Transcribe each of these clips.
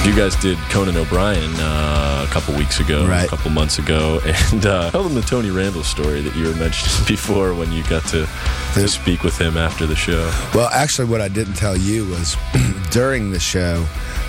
You guys did Conan O'Brien a couple weeks ago, right. A couple months ago, and tell them the Tony Randall story that you were mentioning before when you got to speak with him after the show. Well, actually, what I didn't tell you was during the show,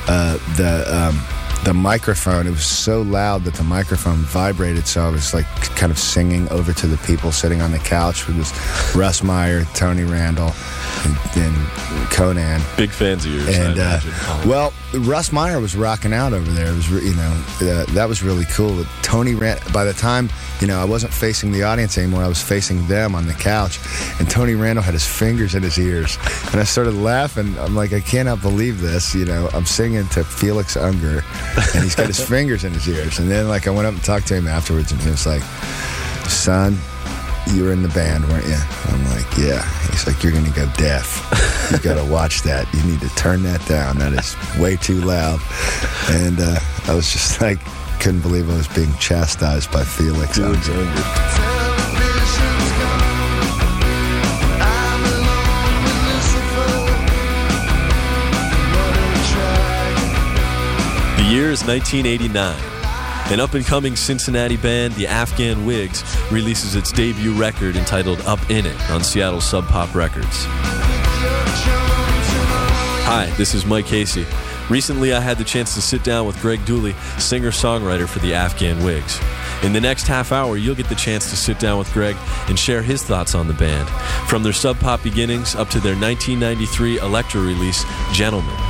the microphone, it was so loud that the microphone vibrated, so I was like kind of singing over to the people sitting on the couch. It was Russ Meyer, Tony Randall, and Conan. Big fans of yours, and, I imagine. Well, Russ Meyer was rocking out over there. It was, that was really cool. Tony Randall, by the time, I wasn't facing the audience anymore, I was facing them on the couch, and Tony Randall had his fingers in his ears, and I started laughing. I'm like, I cannot believe this. I'm singing to Felix Unger, and he's got his fingers in his ears. And then, I went up and talked to him afterwards, and he was like, son, you were in the band, weren't you? I'm like, yeah. He's like, you're going to go deaf. You got to watch that. You need to turn that down. That is way too loud. And I was just like, couldn't believe I was being chastised by Felix Unger. The year is 1989. An up-and-coming Cincinnati band, the Afghan Wigs, releases its debut record entitled Up In It on Seattle Sub Pop Records. Hi, this is Mike Casey. Recently, I had the chance to sit down with Greg Dooley, singer-songwriter for the Afghan Wigs. In the next half hour, you'll get the chance to sit down with Greg and share his thoughts on the band, from their sub-pop beginnings up to their 1993 Elektra release, Gentlemen.